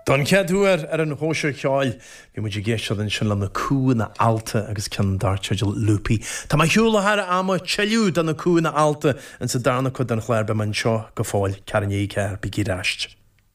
Don ceadúar an hóisir ceáil, bhí muidir géistead an sin le na cúna alta agus cean darteidil lúpi. Tá mai hiúlathar ama teiliú don na cúna alta an sa darna chud an chléir be man seo go fáil cearní ceir bí gíráist.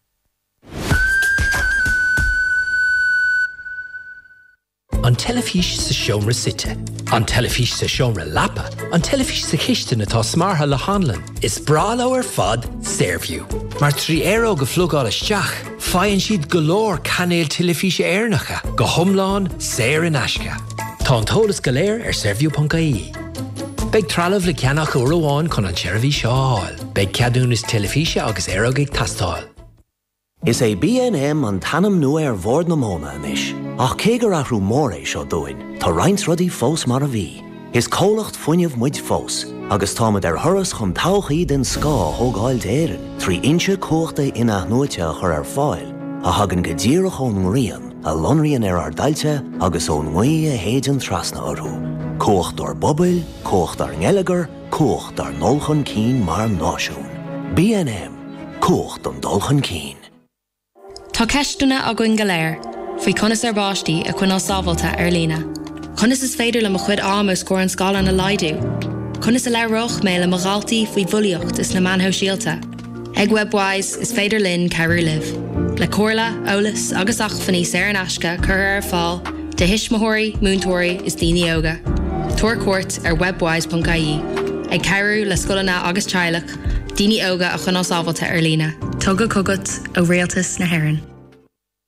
An telefís sa seomra site, an telefís sa seomra lapa, an telefís sa chiiste natá smartha le hanlan, is bralo ar fad Saorview. Mar trí euro go flugál isteach, faigheann siad golóir canéil telefíse airnacha, go thomláin saor in aisce. Tá an tólas go léir ar saorview.ie. Beidh trealamh le ceannach uairháin chun an seirbhí seo áil. Beidh ceadúnas telefíse agus aerogaigh tastáil. Is é B&M an tanam nua bhór na móna inis. Ach cé gur athrú mór é seo dúin, tá roinnt rudaí fós mar a bhí. Is cólacht fuinneamh muid fós, agus táimid ar thuras chun todhchaí den scá thógáil d'éireann, trí inse cóachta ina nuaite a chur ar fáil, a hagann go ddíreach ón ngrian, a lonraíonn ar dailte agus ón ngaí a héidean trasna orthú. Cóacht ar bobail, cóacht ar ngeilleagar, cóacht ar nolchan cín mar náisiún. B&M, cóacht an dulchan cín. Tá ceistúna a gcuin go léir, faoi conas ar báistí a chuinál sábhalta ar lína. Conas is féidir le mo chuid am scóir an scála na laidú. Conas a leiroch mé le mo galtaí faoi bhuilíocht is na manthó síalta. Ag webwise is féidir linn ceirú liv. Le cóirla, eolas agus achfaní saor an aisce chur ar fáil, de hismóirí, múntóirí is daoine óga. Tuair cuairt ar webwise.ie. Ag ceirú le scolanna agus teaghlach, daoine óga a chuinál sábhalta ar lína. Tugad cogat ó Rialtas na Héireann.